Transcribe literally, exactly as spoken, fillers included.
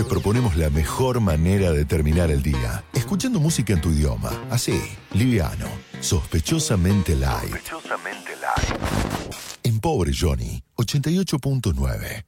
proponemos la mejor manera de terminar el día, escuchando música en tu idioma, así, liviano, sospechosamente light. Sospechosamente light. En Pobre Johnny, ochenta y ocho punto nueve.